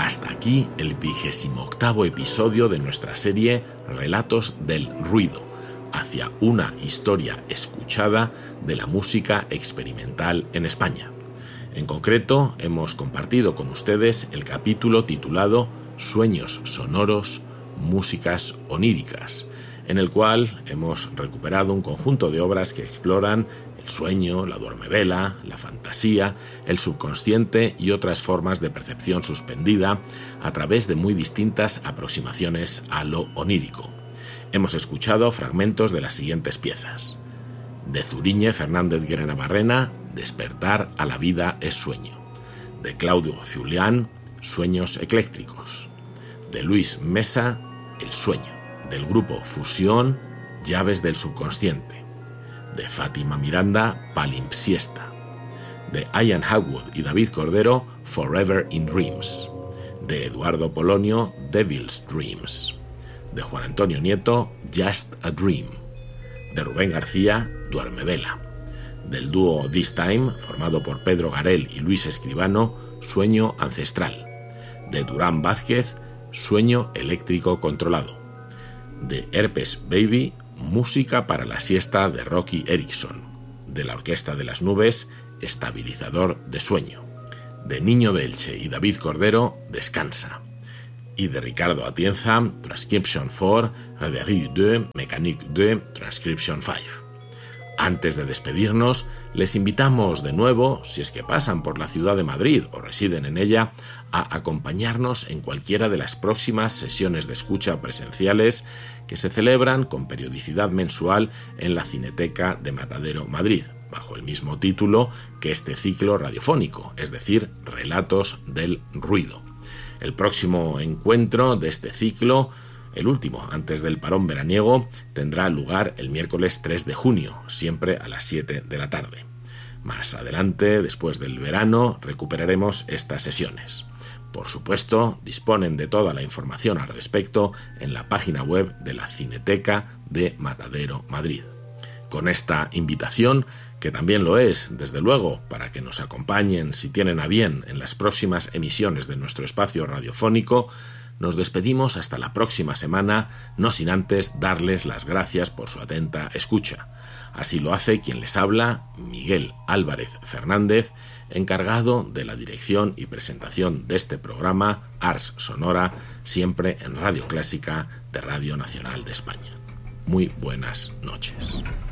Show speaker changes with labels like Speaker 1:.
Speaker 1: Hasta aquí el 28º episodio de nuestra serie Relatos del Ruido, hacia una historia escuchada de la música experimental en España. En concreto, hemos compartido con ustedes el capítulo titulado Sueños sonoros, músicas oníricas, en el cual hemos recuperado un conjunto de obras que exploran el sueño, la duermevela, la fantasía, el subconsciente y otras formas de percepción suspendida a través de muy distintas aproximaciones a lo onírico. Hemos escuchado fragmentos de las siguientes piezas: de Zuriñe Fernández Guerena Barrena, Despertar a la vida es sueño; de Claudio Zulián, Sueños ecléctricos; de Luis Mesa, El sueño; del grupo Fusión, Llaves del subconsciente; de Fátima Miranda, Palimpsiesta; de Ian Hagwood y David Cordero, Forever in Dreams; de Eduardo Polonio, Devil's Dreams; de Juan Antonio Nieto, Just a Dream; de Rubén García, Duermevela; del dúo This Time, formado por Pedro Garel y Luis Escribano, Sueño ancestral; de Durán Vázquez, Sueño eléctrico controlado; de Herpes Baby, Música para la siesta de Rocky Erickson; de la Orquesta de las Nubes, Estabilizador de sueño; de Niño de Elche y David Cordero, Descansa; y de Ricardo Atienza, Transcription 4, Reverie 2, Mécanique 2, Transcription 5. Antes de despedirnos, les invitamos de nuevo, si es que pasan por la ciudad de Madrid o residen en ella, a acompañarnos en cualquiera de las próximas sesiones de escucha presenciales que se celebran con periodicidad mensual en la Cineteca de Matadero, Madrid, bajo el mismo título que este ciclo radiofónico, es decir, Relatos del Ruido. El próximo encuentro de este ciclo, el último antes del parón veraniego, tendrá lugar el miércoles 3 de junio, siempre a las 7 de la tarde. Más adelante, después del verano, recuperaremos estas sesiones. Por supuesto, disponen de toda la información al respecto en la página web de la Cineteca de Matadero, Madrid. Con esta invitación, que también lo es, desde luego, para que nos acompañen si tienen a bien en las próximas emisiones de nuestro espacio radiofónico, nos despedimos hasta la próxima semana, no sin antes darles las gracias por su atenta escucha. Así lo hace quien les habla, Miguel Álvarez Fernández, encargado de la dirección y presentación de este programa Ars Sonora, siempre en Radio Clásica de Radio Nacional de España. Muy buenas noches.